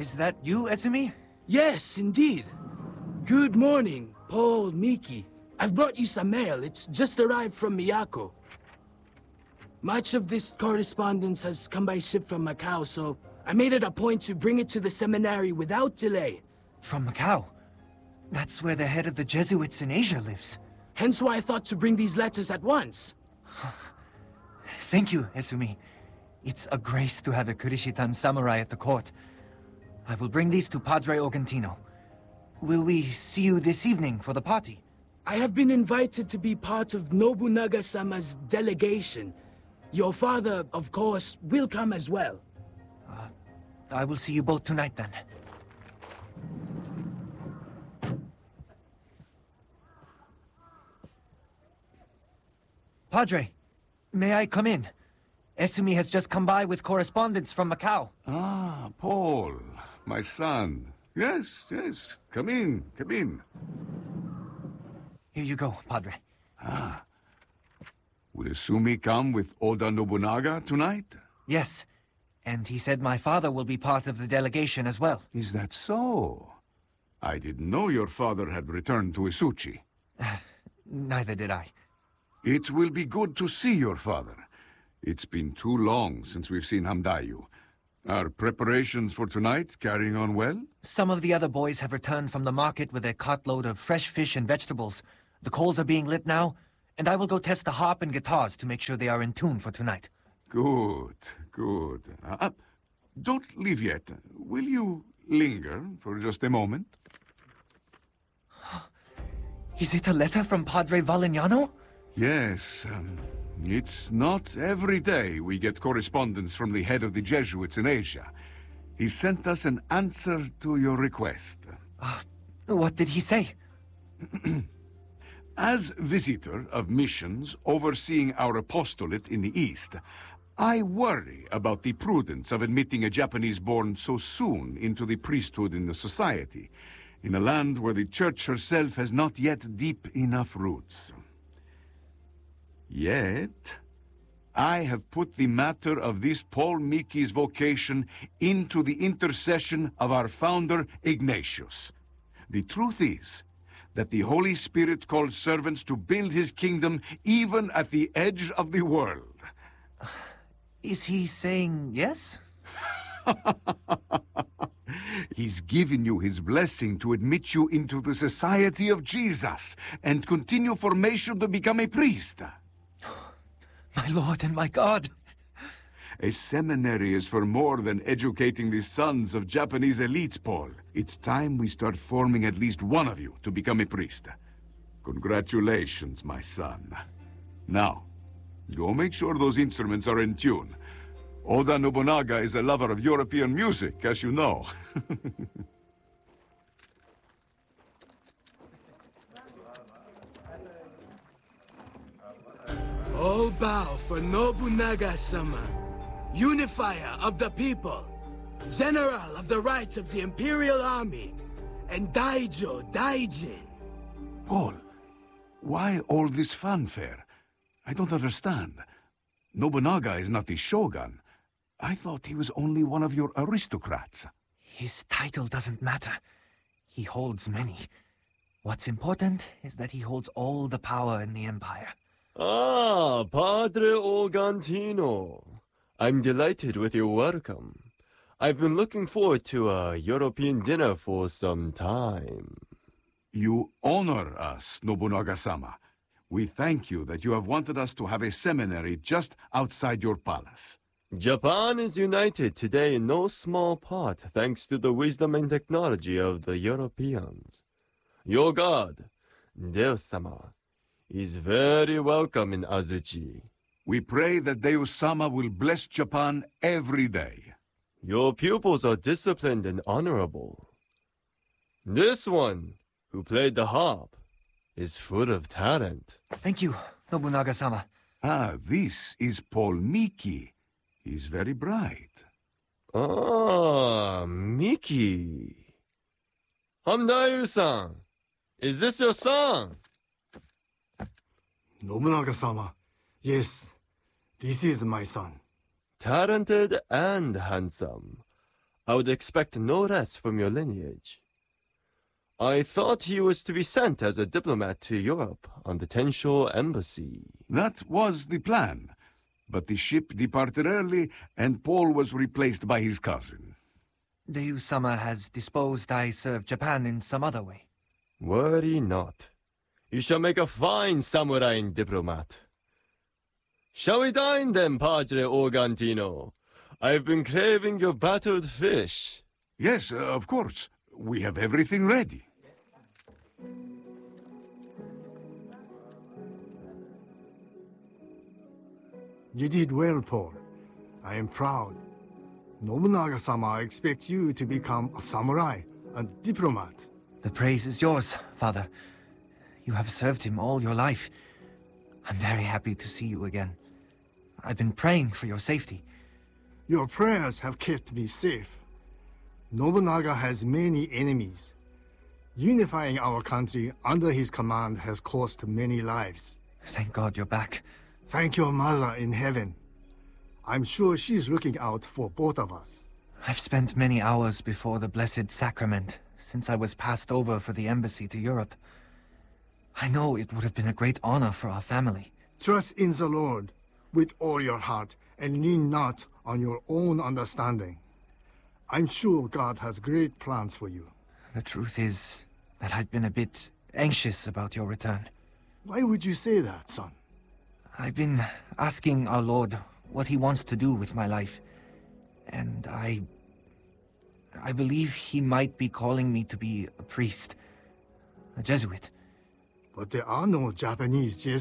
Is that you, Esumi? Yes, indeed. Good morning, Paul Miki. I've brought you some mail. It's just arrived from Miyako. Much of this correspondence has come by ship from Macau, so I made it a point to bring it to the seminary without delay. From Macau? That's where the head of the Jesuits in Asia lives. Hence why I thought to bring these letters at once. Thank you, Esumi. It's a grace to have a Kurishitan samurai at the court. I will bring these to Padre Ogantino. Will we see you this evening for the party? I have been invited to be part of Nobunaga-sama's delegation. Your father, of course, will come as well. I will see you both tonight then. Padre, may I come in? Esumi has just come by with correspondence from Macau. Ah, Paul, my son. Yes, yes. Come in, come in. Here you go, Padre. Will Esumi come with Oda Nobunaga tonight? Yes, and he said my father will be part of the delegation as well. Is that so? I didn't know your father had returned to Isuchi. Neither did I. It will be good to see your father. It's been too long since we've seen Hamdayu. Are preparations for tonight carrying on well? Some of the other boys have returned from the market with a cartload of fresh fish and vegetables. The coals are being lit now, and I will go test the harp and guitars to make sure they are in tune for tonight. Good, good. Don't leave yet. Will you linger for just a moment? Is it a letter from Padre Valignano? Yes, it's not every day we get correspondence from the head of the Jesuits in Asia. He sent us an answer to your request. What did he say? As visitor of missions overseeing our apostolate in the East, I worry about the prudence of admitting a Japanese born so soon into the priesthood in the society, in a land where the Church herself has not yet deep enough roots. Yet, I have put the matter of this Paul Miki's vocation into the intercession of our founder, Ignatius. The truth is that the Holy Spirit calls servants to build his kingdom even at the edge of the world. Is he saying yes? He's given you his blessing to admit you into the society of Jesus and continue formation to become a priest. My Lord and my God! A seminary is for more than educating the sons of Japanese elites, Paul. It's time we start forming at least one of you to become a priest. Congratulations, my son. Now, go make sure those instruments are in tune. Oda Nobunaga is a lover of European music, as you know. All bow for Nobunaga-sama, unifier of the people, general of the rights of the Imperial Army, and Daijo Daijin. Paul, why all this fanfare? I don't understand. Nobunaga is not the shogun. I thought he was only one of your aristocrats. His title doesn't matter. He holds many. What's important is that he holds all the power in the Empire. Ah, Padre Ogantino. I'm delighted with your welcome. I've been looking forward to a European dinner for some time. You honor us, Nobunaga-sama. We thank you that you have wanted us to have a seminary just outside your palace. Japan is united today in no small part thanks to the wisdom and technology of the Europeans. Your god, Deus-sama, is very welcome in Azuchi. We pray that Deus-sama will bless Japan every day. Your pupils are disciplined and honorable. This one, who played the harp, is full of talent. Thank you, Nobunaga-sama. Ah, this is Paul Miki. He's very bright. Ah, Miki. Hamdayu-san, is this your son? Nobunaga-sama. Yes, this is my son. Talented and handsome. I would expect no less from your lineage. I thought he was to be sent as a diplomat to Europe on the Tensho embassy. That was the plan. But the ship departed early, and Paul was replaced by his cousin. Deusama has disposed I serve Japan in some other way. Worry not. You shall make a fine samurai and diplomat. Shall we dine then, Padre Organtino? I've been craving your battered fish. Yes, of course. We have everything ready. You did well, Paul. I am proud. Nobunaga-sama expects you to become a samurai and diplomat. The praise is yours, Father. You have served him all your life. I'm very happy to see you again. I've been praying for your safety. Your prayers have kept me safe. Nobunaga has many enemies. Unifying our country under his command has cost many lives. Thank God you're back. Thank your mother in heaven. I'm sure she's looking out for both of us. I've spent many hours before the Blessed Sacrament since I was passed over for the embassy to Europe. I know it would have been a great honor for our family. Trust in the Lord with all your heart and lean not on your own understanding. I'm sure God has great plans for you. The truth is that I've been a bit anxious about your return. Why would you say that, son? I've been asking our Lord what he wants to do with my life. And I believe he might be calling me to be a priest, a Jesuit. But there are no Japanese Jesuits.